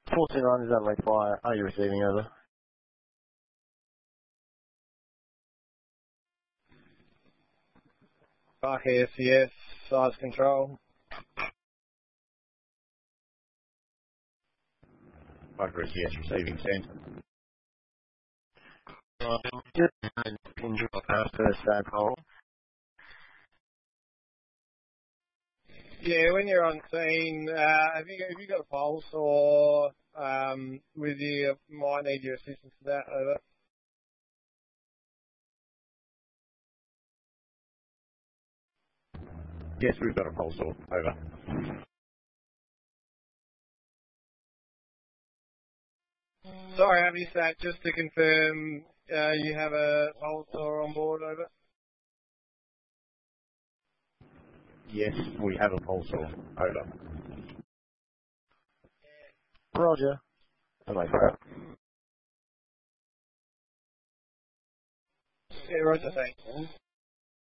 429 is Adelaide Fire. Are you receiving over? Park ASCS, size control. Park ASCS receiving centre. Good. Pin drop after Stagpole. Yeah, when you're on scene, have you got a pulse or with you, might need your assistance for that, over. Yes, we've got a pulse over. Sorry, have you sat just to confirm you have a pulse or on board, over? Yes, we have a pulse over. Roger. Adelaide Fire. Yeah, Roger, thanks.